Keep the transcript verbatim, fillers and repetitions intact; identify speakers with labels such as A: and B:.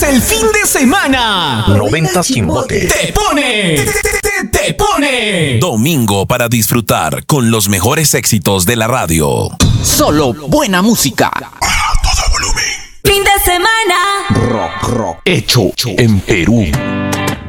A: El fin de semana
B: noventa Chimbote
A: te pone, te, te, te pone
C: domingo para disfrutar con los mejores éxitos de la radio.
D: Solo buena música.
E: A todo volumen.
F: Fin de semana.
B: Rock, rock hecho en Perú.